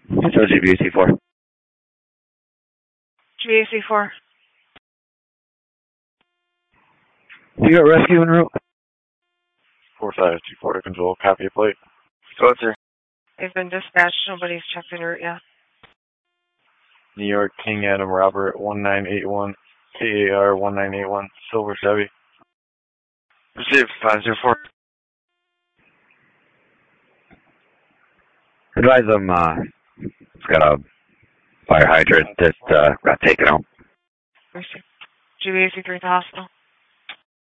It's GBC4. GBC4. You got rescue en route? 4524 to control. Copy a plate. Go ahead, sir. They've been dispatched. Nobody's checked en route yet. New York, King Adam Robert, 1981, KAR 1981, Silver Chevy. Receive 504. Advise them, it's got a fire hydrant that got taken out. GBC3 to hospital.